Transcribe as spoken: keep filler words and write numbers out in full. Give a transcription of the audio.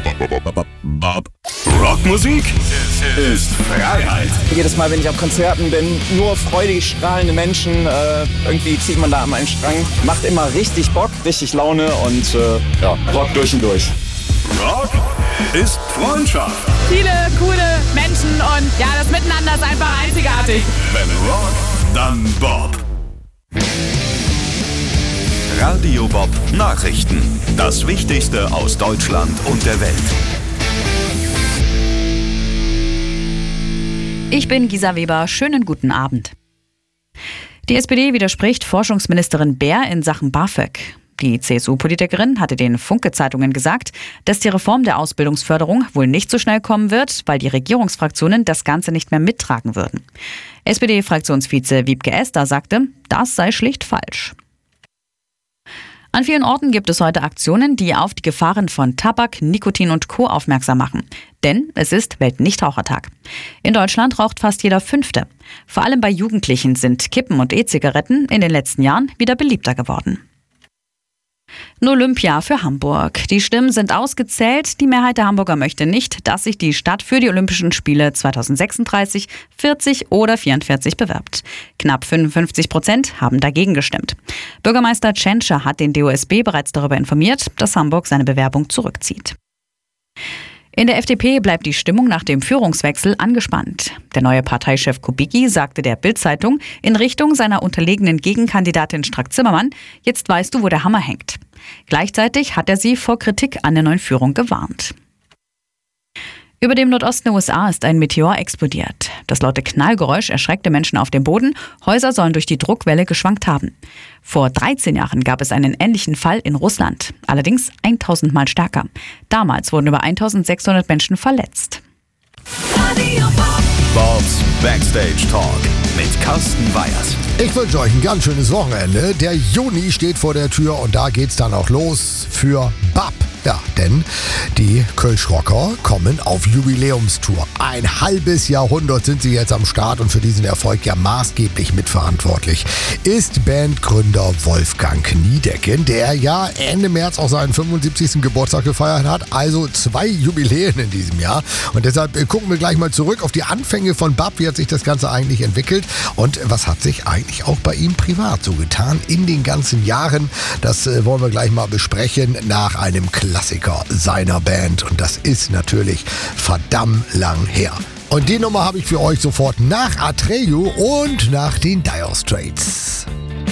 Bob. Rockmusik ist Freiheit. Jedes Mal, wenn ich auf Konzerten bin, nur freudig strahlende Menschen. Äh, irgendwie zieht man da an meinen Strang. Macht immer richtig Bock, richtig Laune und äh, ja, Rock durch und durch. Rock ist Freundschaft. Viele coole Menschen und ja, das Miteinander ist einfach einzigartig. Wenn Rock, dann Bob. Radio Bob Nachrichten. Das Wichtigste aus Deutschland und der Welt. Ich bin Gisa Weber. Schönen guten Abend. Die S P D widerspricht Forschungsministerin Baer in Sachen BAföG. Die C S U-Politikerin hatte den Funke-Zeitungen gesagt, dass die Reform der Ausbildungsförderung wohl nicht so schnell kommen wird, weil die Regierungsfraktionen das Ganze nicht mehr mittragen würden. S P D-Fraktionsvize Wiebke Esther sagte, das sei schlicht falsch. An vielen Orten gibt es heute Aktionen, die auf die Gefahren von Tabak, Nikotin und Co. aufmerksam machen. Denn es ist Weltnichtrauchertag. In Deutschland raucht fast jeder Fünfte. Vor allem bei Jugendlichen sind Kippen und E-Zigaretten in den letzten Jahren wieder beliebter geworden. Ein Olympia für Hamburg. Die Stimmen sind ausgezählt. Die Mehrheit der Hamburger möchte nicht, dass sich die Stadt für die Olympischen Spiele zweitausendsechsunddreißig, vierzig oder vierundvierzig bewirbt. Knapp fünfundfünfzig Prozent haben dagegen gestimmt. Bürgermeister Tschentscher hat den D O S B bereits darüber informiert, dass Hamburg seine Bewerbung zurückzieht. In der F D P bleibt die Stimmung nach dem Führungswechsel angespannt. Der neue Parteichef Kubicki sagte der Bild-Zeitung in Richtung seiner unterlegenen Gegenkandidatin Strack-Zimmermann, jetzt weißt du, wo der Hammer hängt. Gleichzeitig hat er sie vor Kritik an der neuen Führung gewarnt. Über dem Nordosten der U S A ist ein Meteor explodiert. Das laute Knallgeräusch erschreckte Menschen auf dem Boden. Häuser sollen durch die Druckwelle geschwankt haben. Vor dreizehn Jahren gab es einen ähnlichen Fall in Russland. Allerdings tausend Mal stärker. Damals wurden über eintausendsechshundert Menschen verletzt. Bobs Backstage Talk mit Carsten Weyers. Ich wünsche euch ein ganz schönes Wochenende. Der Juni steht vor der Tür und da geht's dann auch los für Bob. Ja, denn die Kölsch-Rocker kommen auf Jubiläumstour. Ein halbes Jahrhundert sind sie jetzt am Start und für diesen Erfolg ja maßgeblich mitverantwortlich ist Bandgründer Wolfgang Niedecken, der ja Ende März auch seinen fünfundsiebzigsten Geburtstag gefeiert hat. Also zwei Jubiläen in diesem Jahr. Und deshalb gucken wir gleich mal zurück auf die Anfänge von Bob. Wie hat sich das Ganze eigentlich entwickelt und was hat sich eigentlich auch bei ihm privat so getan in den ganzen Jahren? Das äh, wollen wir gleich mal besprechen nach einem Klassiker seiner Band und das ist natürlich verdammt lang her. Und die Nummer habe ich für euch sofort nach Atreyu und nach den Dire Straits.